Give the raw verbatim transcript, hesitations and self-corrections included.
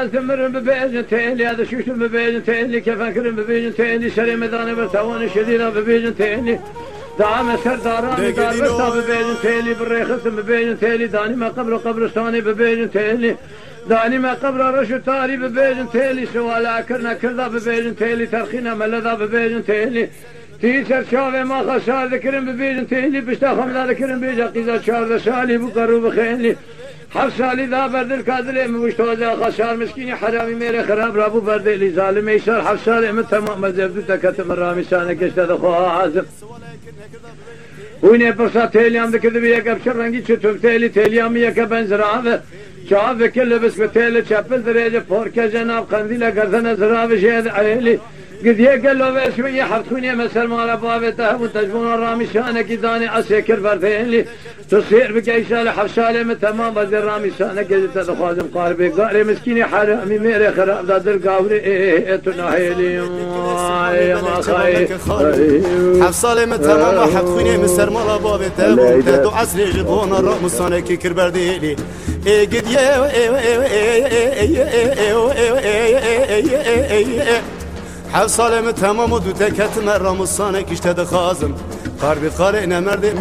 ثمرن ببيجن تيلي هذا شوشن ببيجن تيلي كيف أكرم ببيجن تيلي شري مداني برتوان شدينا ببيجن تيلي دعم سرداراني دار برتا ببيجن تيلي بالريخص ببيجن تيلي داني ما قبر قبرستاني ببيجن تيلي داني ما قبر رشو تاري ببيجن تيلي سوالا كرنا كردا ببيجن تيلي ترخينا ملذا ببيجن تيلي تيسر شافي ما خسار ذكرن ببيجن تيلي بشتا خمدا ذكرن بيجا قيزا شار سالي بقرو بخيلي حف سالی دا بردل کادلی موشتوزا خسار مسکینی حرامی میره خراب رابو بردلی ظالم ایشار حف سالی من تمام مزبدو تکتم رامی سانه کشته دخواه عازم وینه پرسا تیلیام دکرده بی یک ابشر رنگی چطور تیلی تیلیامی یک بنزراوه چاوه کل بس به تیل چپل دریجه پورکه جناب قندیل گردن زراوه شهد عیلی قد يقلوا بس شوية حرتوني مثل ما لبابته وتجبون الرامي شانك داني عسكر فرثين لي تصير بقى شالة حفشالة من تمام بدر رامي شانك قد تدخوازم قاربي قاري مسكيني حرامي ميري خراب دادر قاوري ايه تناهيلي ما خاي حفصالة من تمام حرتوني مثل ما لبابته وتدو عسري جبون الرامي شانك كربردي لي ايه قد يه حفصالة من تمام ودو تكت مرة مصانك اشتد خازم قاربي قارئنا مرد